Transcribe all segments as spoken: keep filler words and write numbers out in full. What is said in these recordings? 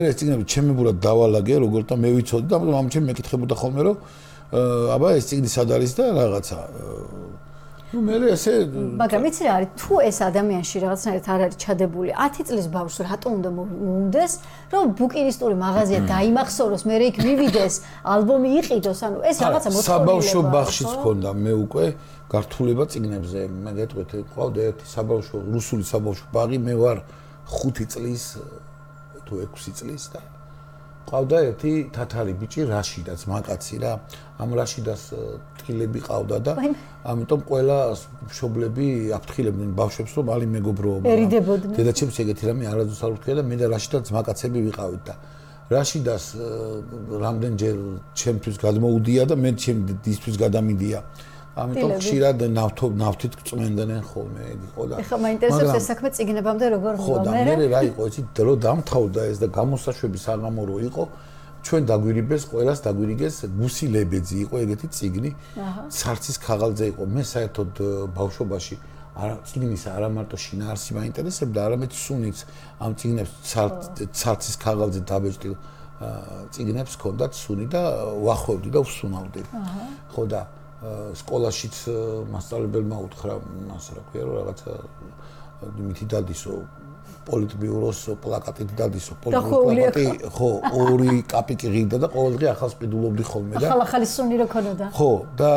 ეს წიგნები ჩემებურად დავალაგე, როგორც და მე ვიცოდი და ამიტომ ამ ჩემ მეკითხებოდა ხოლმე რომ აბა ეს წიგნი სად არის და რაღაცა. ნუ მე ესე მაგრამ იცი რა არის თუ ეს ადამიანში რაღაცნაირად არ არის ჩადებული ათი წლის ბავშვს რატო უნდა მოუნდეს რომ ბუკინისტური მაღაზია დაიმახსოვროს მე იქ მივიდეს ალბომი იყიდოს ანუ ეს რაღაცა მოწყობილება საბავშვო ბაღშიც ჰქონდა მე უკვე გართულება წიგნებზე მე გეტყვით ყავდა ერთი საბავშვო რუსული საბავშვო ბაღი მე ვარ ხუთი წლის თუ ექვსი წლის და ყავდა ერთი თათარი ბიჭი რაშიდაც მაკაცი რა ამ რაშიდას ტყილები ყავდა და ამიტომ ყველა მშობლები აფრთხილებდნენ ბავშვებს რომ ალი მეგობროობა ერიდებოდნენ დედაჩემს ეგეთი რამე არადოს არ ვთქვა და მე და რაშიდაც მაკაცები ვიყავით და რაშიდას რამდენჯერ ჩემთვის გადმოუდია და მე ჩემთვის გადამიდია ამიტომ ხშირად ნავთო ნავთით წმენდნენ ხოლმე ეგ იყო და ეხლა მაინტერესებს ეს საქმე წიგნებამდე როგორ ხო და მე რა იყო იცი დრო დამთავრდა ეს და გამოსაშვები საღამო რო იყო ჩვენ დაგვირიბეს ყველას დაგვირიგეს გუსი ლებეძი იყო ეგეთი წიგნი ცარცის ქაღალდზე იყო მე საერთოდ ბავშვობაში არა წიგნის არა მარტო შინაარსი მაინტერესებდა არამედ სუნიც ამ წიგნებს ცარცის ქაღალდზე დაბეჭდილ წიგნებს ჰქონდათ სუნი და ვახვევდი და ვსუნავდი ხო და სკოლაშიც მასწავლებელმა უთხრა მას რა ქვია რომ რაღაცა იმითი დადისო პოლიტბიუროს პლაკატით დადისო პოლიტბიუროს პლაკატი ხო ორი კაპიკი ღირდა და ყოველდღე ახალს ყიდულობდი ხოლმე და ახალ-ახალი სუნი რო ქონოდა ხო და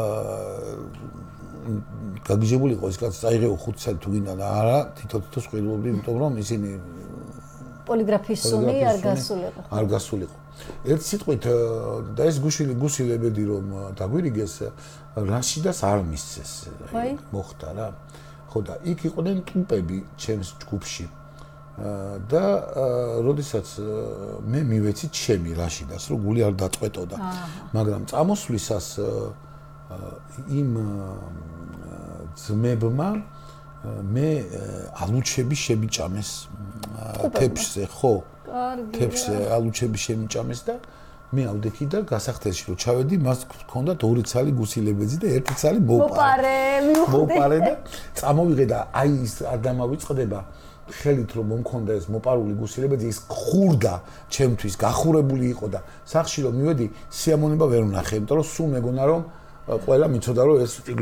გაგიჟებული იყო ეს კაცი წაიღეო ხუთი საათი თუ გინდა და არა თითო-თითოს ყიდულობდი იმიტომ რომ ისინი პოლიგრაფის სუნი არ გასულიყო არ გასულიყო ერთ სიტყვით და ეს გუშილი გუსილებედი რომ დაგვირიგეს რაშიდას არ მისცეს მოხდა რა ხო და იქ იყვნენ ტუპები ჩემს ჯგუფში და როდესაც მე მივეცით ჩემი რაშიდას რომ გული არ დაწყვეტოდა მაგრამ წამოსვლისას იმ ძმებმა მე ალუჩები შემიჭამეს თეფშზე ხო თეფშზე ალუჩები შემიჭამეს და მე ავდექი და გასახდელში რომ ჩავედი მას ჰქონდათ ორი ცალი გუსილებეძი და ერთი ცალი მოპარე მოპარე და წამოვიღე და აი ის არ დამავიწყდება ხელით რომ მომქონდა ეს მოპარული გუსილებეძი ის ხურდა ჩემთვის გახურებული იყო და სახში რომ მივედი სიამონება ვერ ვნახე იმიტომ რომ სულ მეგონა რომ ყველა მიცოდა რომ ეს